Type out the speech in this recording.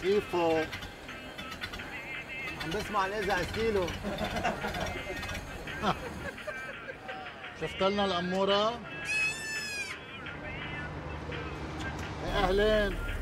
كيفه؟ عم بسمع الإذاعة كيلو. شفت لنا الأمورة؟ أهلين.